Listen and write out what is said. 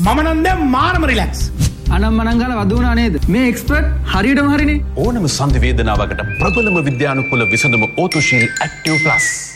මම නම් දැන් මාරම රිලැක්ස්. අනම්මනම් ගාලා වදුණා නේද? මේ එක්ස්පර්ට් හරියටම හරිනේ. ඕනම සංධි වේදනාවකට ප්‍රබලම විද්‍යානුකූල විසඳුම ඕතොශීල් ඇක්ටිව් ප්ලස්.